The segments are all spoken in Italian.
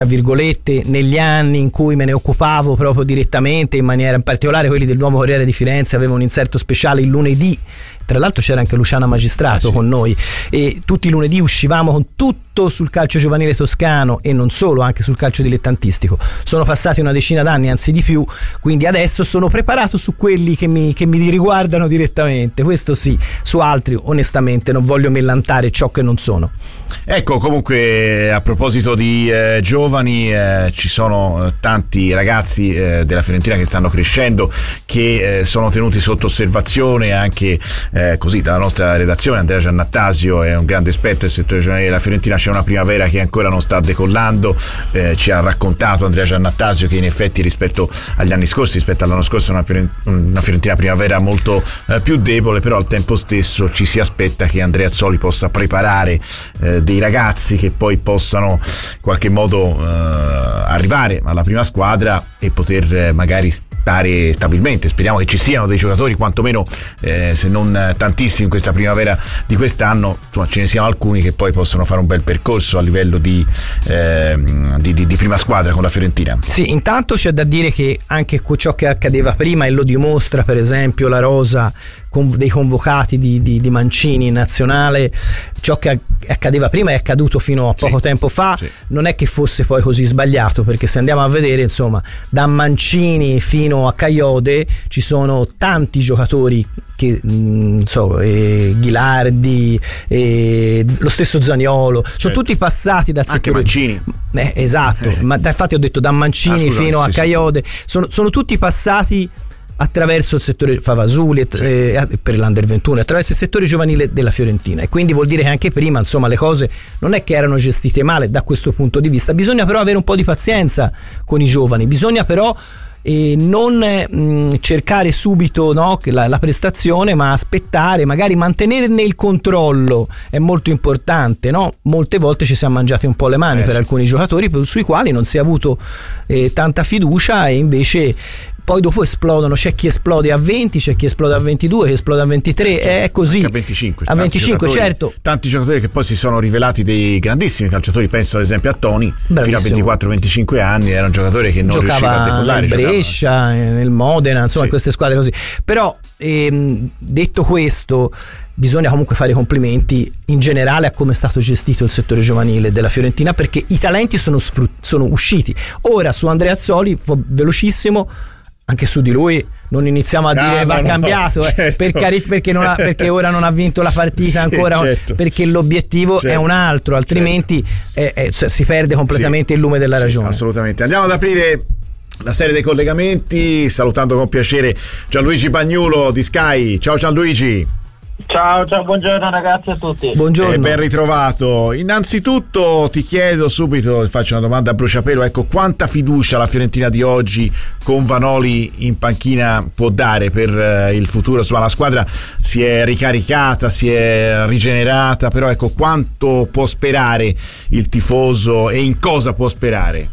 virgolette, negli anni in cui me ne occupavo proprio direttamente, in maniera in particolare quelli del Nuovo Corriere di Firenze avevano un inserto speciale il lunedì, tra l'altro c'era anche Luciana Magistrato con noi, e tutti i lunedì uscivamo con tutto sul calcio giovanile toscano e non solo, anche sul calcio dilettantistico. Sono passati una decina d'anni, anzi di più, quindi adesso sono preparato su quelli che mi riguardano direttamente, questo sì. Su altri onestamente non voglio millantare ciò che non sono. Ecco, comunque a proposito di giovani, ci sono tanti ragazzi della Fiorentina che stanno crescendo, che sono tenuti sotto osservazione anche così dalla nostra redazione. Andrea Giannattasio è un grande esperto del settore giovanile della Fiorentina. C'è una primavera che ancora non sta decollando, ci ha raccontato Andrea Giannattasio che in effetti rispetto agli anni scorsi, rispetto all'anno scorso, una Fiorentina primavera molto più debole, però al tempo stesso ci si aspetta che Andrea Azzoli possa preparare dei ragazzi che poi possano in qualche modo arrivare alla prima squadra e poter magari stare stabilmente. Speriamo che ci siano dei giocatori, quantomeno se non tantissimi in questa primavera di quest'anno, insomma ce ne siano alcuni che poi possono fare un bel percorso a livello di prima squadra con la Fiorentina. Sì, intanto c'è da dire che anche ciò che accadeva prima, e lo dimostra per esempio la rosa dei convocati di Mancini in nazionale, ciò che accadeva prima è accaduto fino a poco tempo fa, non è che fosse poi così sbagliato, perché se andiamo a vedere, insomma, da Mancini fino a Caiode ci sono tanti giocatori che Ghilardi, lo stesso Zaniolo, sono tutti passati dal settore. Anche Mancini. Esatto, ma infatti ho detto da Mancini fino a Caiode, sono tutti passati attraverso il settore Favasuli per l'Under 21, attraverso il settore giovanile della Fiorentina, e quindi vuol dire che anche prima, insomma, le cose non è che erano gestite male da questo punto di vista. Bisogna però avere un po' di pazienza con i giovani, bisogna però non cercare subito la prestazione, ma aspettare, magari mantenerne il controllo è molto importante, no? Molte volte ci siamo mangiati un po' le mani per alcuni giocatori sui quali non si è avuto tanta fiducia, e invece poi dopo esplodono. C'è chi esplode a 20, c'è chi esplode a 22, chi esplode a 23, è così. Anche a 25. A 25, certo. Tanti giocatori che poi si sono rivelati dei grandissimi calciatori, penso ad esempio a Toni, fino a 24-25 anni era un giocatore che non riusciva a decollare. Giocava nel Brescia, nel Modena, insomma, in queste squadre così. Però detto questo, bisogna comunque fare complimenti in generale a come è stato gestito il settore giovanile della Fiorentina, perché i talenti sono usciti. Ora su Andrea Azzoli, velocissimo, anche su di lui non iniziamo a dire va cambiato, certo. perché ora non ha vinto la partita ancora, certo. Perché l'obiettivo è un altro, altrimenti si perde completamente il lume della ragione. Assolutamente. Andiamo ad aprire la serie dei collegamenti, salutando con piacere Gianluigi Bagnulo di Sky. Ciao Gianluigi. Ciao, buongiorno ragazzi a tutti. Buongiorno. Ben ritrovato. Innanzitutto ti chiedo subito, faccio una domanda a bruciapelo, ecco, quanta fiducia la Fiorentina di oggi con Vanoli in panchina può dare per il futuro? Insomma, la squadra si è ricaricata, si è rigenerata, però ecco, quanto può sperare il tifoso e in cosa può sperare?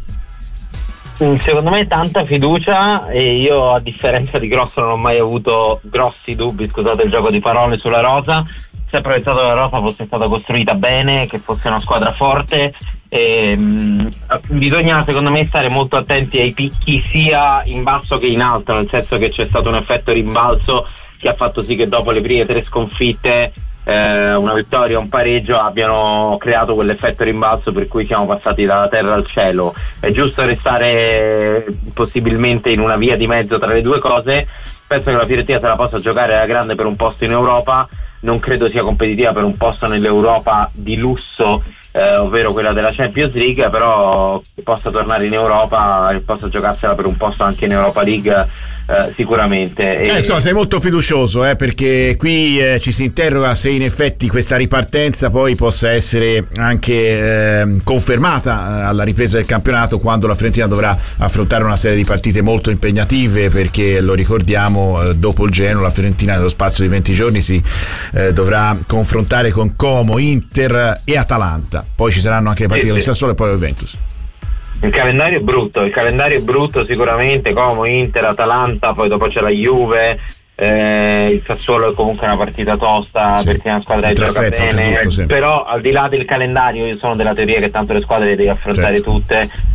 Secondo me tanta fiducia, e io a differenza di Grosso non ho mai avuto grossi dubbi, scusate il gioco di parole, sulla rosa. Sempre pensato che la rosa fosse stata costruita bene, che fosse una squadra forte, e bisogna secondo me stare molto attenti ai picchi sia in basso che in alto, nel senso che c'è stato un effetto rimbalzo che ha fatto sì che dopo le prime 3 sconfitte, una vittoria, un pareggio, abbiano creato quell'effetto rimbalzo per cui siamo passati dalla terra al cielo. È giusto restare possibilmente in una via di mezzo tra le due cose. Penso che la Fiorentina se la possa giocare alla grande per un posto in Europa, non credo sia competitiva per un posto nell'Europa di lusso, ovvero quella della Champions League, però possa tornare in Europa e possa giocarsela per un posto anche in Europa League, sicuramente. Insomma, sei molto fiducioso, perché qui ci si interroga se in effetti questa ripartenza poi possa essere anche confermata alla ripresa del campionato, quando la Fiorentina dovrà affrontare una serie di partite molto impegnative, perché lo ricordiamo, dopo il Genoa la Fiorentina nello spazio di 20 giorni si dovrà confrontare con Como, Inter e Atalanta. Poi ci saranno anche le partite con il Sassuolo e poi la Juventus. Il calendario è brutto sicuramente, Como, Inter, Atalanta, poi dopo c'è la Juve, il Sassuolo è comunque una partita tosta, perché è una squadra che gioca bene, però al di là del calendario io sono della teoria che tanto le squadre le devi affrontare tutte,